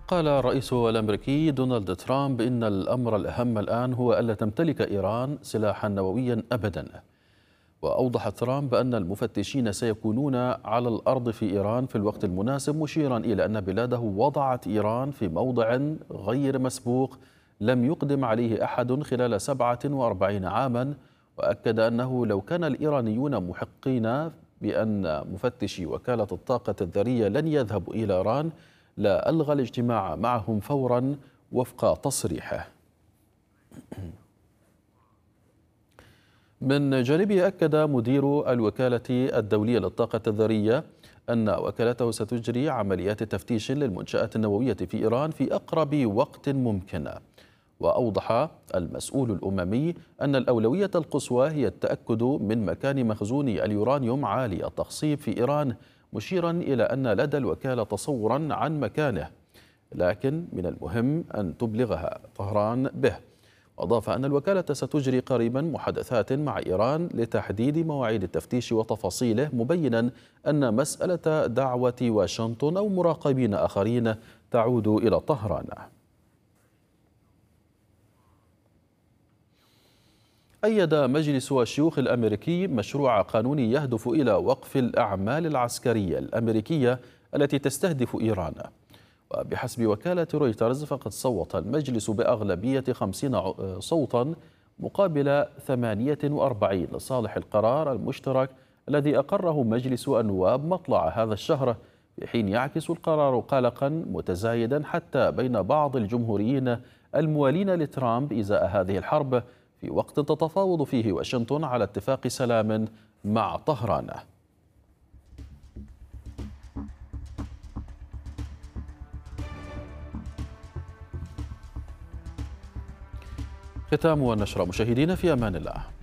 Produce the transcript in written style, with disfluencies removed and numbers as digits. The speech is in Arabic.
قال الرئيس الأمريكي دونالد ترامب إن الأمر الأهم الآن هو ألا تمتلك إيران سلاحا نوويا أبدا. وأوضح ترامب أن المفتشين سيكونون على الأرض في إيران في الوقت المناسب، مشيرا إلى أن بلاده وضعت إيران في موضع غير مسبوق لم يقدم عليه أحد خلال 47 عاما. وأكد أنه لو كان الإيرانيون محقين بأن مفتشي وكالة الطاقة الذرية لن يذهبوا إلى إيران لا ألغى الاجتماع معهم فورا وفق تصريحه. من جانبه أكد مدير الوكالة الدولية للطاقة الذرية أن وكالته ستجري عمليات تفتيش للمنشآت النووية في إيران في أقرب وقت ممكن. وأوضح المسؤول الأممي أن الأولوية القصوى هي التأكد من مكان مخزون اليورانيوم عالي التخصيب في إيران، مشيرا إلى أن لدى الوكالة تصورا عن مكانه، لكن من المهم أن تبلغها طهران به. وأضاف أن الوكالة ستجري قريبا محادثات مع إيران لتحديد مواعيد التفتيش وتفاصيله، مبينا أن مسألة دعوة واشنطن أو مراقبين آخرين تعود إلى طهران. أيد مجلس الشيوخ الأمريكي مشروع قانوني يهدف إلى وقف الأعمال العسكرية الأمريكية التي تستهدف إيران. وبحسب وكالة رويترز فقد صوت المجلس بأغلبية 50 صوتا مقابل 48 لصالح القرار المشترك الذي أقره مجلس النواب مطلع هذا الشهر، في حين يعكس القرار قلقا متزايدا حتى بين بعض الجمهوريين الموالين لترامب إزاء هذه الحرب، في وقت تتفاوض فيه واشنطن على اتفاق سلام مع طهران. ختام النشرة مشاهدينا، في أمان الله.